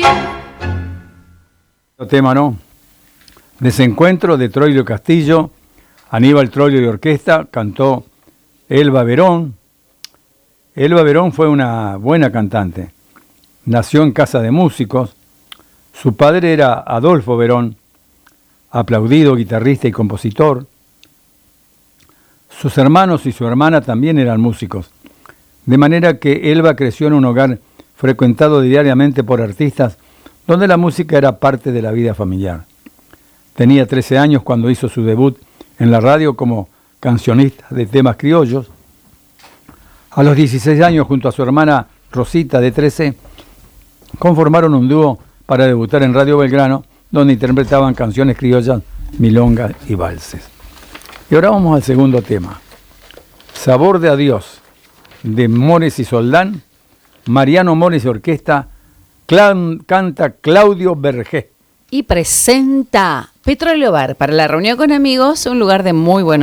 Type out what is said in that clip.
Tema, ¿no? Desencuentro de Troilo Castillo, Aníbal Troilo y Orquesta, cantó Elba Verón. Elba Verón fue una buena cantante. Nació en casa de músicos. Su padre era Adolfo Verón, aplaudido guitarrista y compositor. Sus hermanos y su hermana también eran músicos, de manera que Elba creció en un hogar frecuentado diariamente por artistas donde la música era parte de la vida familiar. Tenía 13 años cuando hizo su debut en la radio como cancionista de temas criollos. A los 16 años, junto a su hermana Rosita, de 13, conformaron un dúo para debutar en Radio Belgrano, donde interpretaban canciones criollas, milongas y valses. Y ahora vamos al segundo tema. Sabor de Adiós, de Mores y Soldán, Mariano Mores y Orquesta, canta Claudio Bergé. Y presenta Petróleo Bar, para la reunión con amigos, un lugar de muy buenos